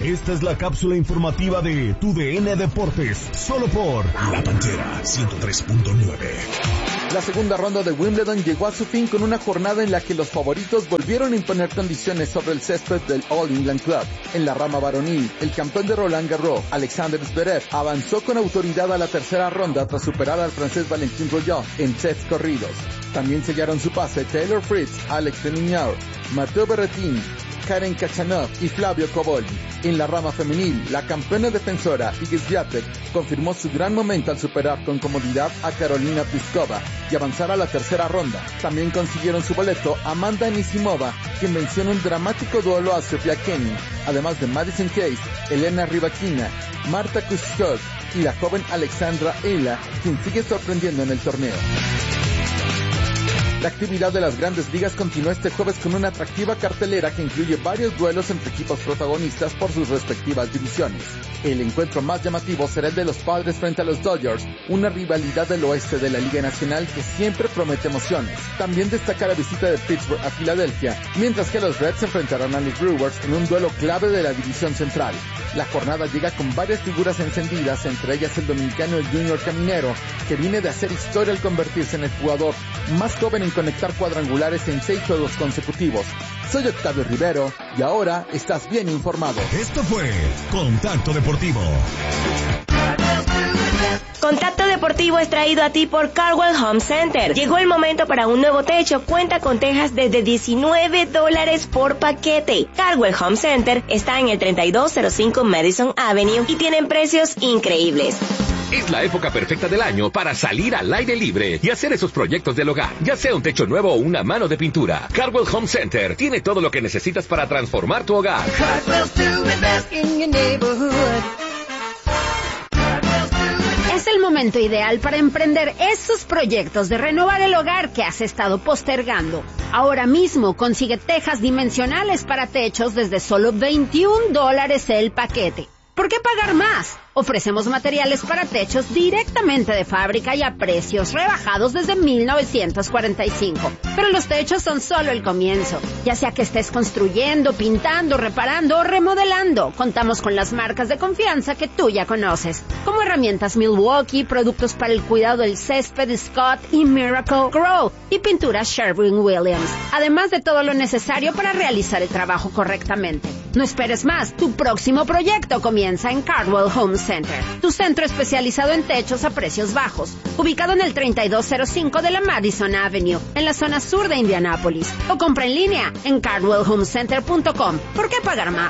Esta es la cápsula informativa de Tu DN Deportes, solo por La Pantera 103.9. La segunda ronda de Wimbledon llegó a su fin con una jornada en la que los favoritos volvieron a imponer condiciones sobre el césped del All England Club. En la rama varonil, el campeón de Roland Garros, Alexander Zverev, avanzó con autoridad a la tercera ronda tras superar al francés Valentin Royot en sets corridos. También sellaron su pase Taylor Fritz, Alex de Minaur, Matteo Berrettini, Karen Khachanov y Flavio Cobolli. En la rama femenil, la campeona defensora Iga Swiatek confirmó su gran momento al superar con comodidad a Carolina Pliskova y avanzar a la tercera ronda. También consiguieron su boleto Amanda Anisimova, quien venció en un dramático duelo a Sofia Kenin, además de Madison Keys, Elena Rybakina, Marta Kuskov y la joven Alexandra Eila, quien sigue sorprendiendo en el torneo. La actividad de las grandes ligas continúa este jueves con una atractiva cartelera que incluye varios duelos entre equipos protagonistas por sus respectivas divisiones. El encuentro más llamativo será el de los Padres frente a los Dodgers, una rivalidad del oeste de la Liga Nacional que siempre promete emociones. También destaca la visita de Pittsburgh a Filadelfia, mientras que los Reds se enfrentarán a los Brewers en un duelo clave de la división central. La jornada llega con varias figuras encendidas, entre ellas el dominicano Junior Caminero, que viene de hacer historia al convertirse en el jugador más joven en conectar cuadrangulares en 6 juegos consecutivos. Soy Octavio Rivero y ahora estás bien informado. Esto fue Contacto Deportivo. Contacto Deportivo es traído a ti por Cardwell Home Center. Llegó el momento para un nuevo techo. Cuenta con tejas desde $19 por paquete. Cardwell Home Center está en el 3205 Madison Avenue y tienen precios increíbles. Es la época perfecta del año para salir al aire libre y hacer esos proyectos del hogar, ya sea un techo nuevo o una mano de pintura. Cardwell Home Center tiene todo lo que necesitas para transformar tu hogar. Es el momento ideal para emprender esos proyectos de renovar el hogar que has estado postergando. Ahora mismo consigue tejas dimensionales para techos desde solo $21 el paquete. ¿Por qué pagar más? Ofrecemos materiales para techos directamente de fábrica y a precios rebajados desde 1945. Pero los techos son solo el comienzo. Ya sea que estés construyendo, pintando, reparando o remodelando, contamos con las marcas de confianza que tú ya conoces, como herramientas Milwaukee, productos para el cuidado del césped Scott y Miracle Grow y pinturas Sherwin-Williams. Además de todo lo necesario para realizar el trabajo correctamente. No esperes más, tu próximo proyecto comienza en Cardwell Home Center, tu centro especializado en techos a precios bajos, ubicado en el 3205 de la Madison Avenue, en la zona sur de Indianápolis, o compra en línea en cardwellhomecenter.com. ¿Por qué pagar más?